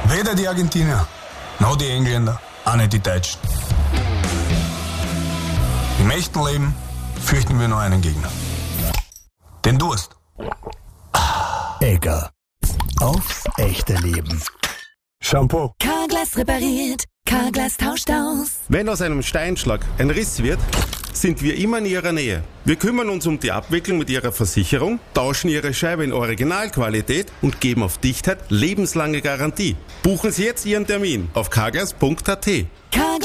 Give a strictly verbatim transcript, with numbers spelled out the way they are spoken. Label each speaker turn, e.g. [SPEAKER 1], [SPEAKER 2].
[SPEAKER 1] Weder die Argentinier, noch die Engländer, auch nicht die Deutschen. Im echten Leben fürchten wir nur einen Gegner. Den Durst.
[SPEAKER 2] Egger. Aufs echte Leben.
[SPEAKER 1] Shampoo.
[SPEAKER 3] Carglass repariert, Carglass tauscht aus.
[SPEAKER 4] Wenn aus einem Steinschlag ein Riss wird, sind wir immer in Ihrer Nähe. Wir kümmern uns um die Abwicklung mit Ihrer Versicherung, tauschen Ihre Scheibe in Originalqualität und geben auf Dichtheit lebenslange Garantie. Buchen Sie jetzt Ihren Termin auf carglass punkt a t.
[SPEAKER 3] Carglass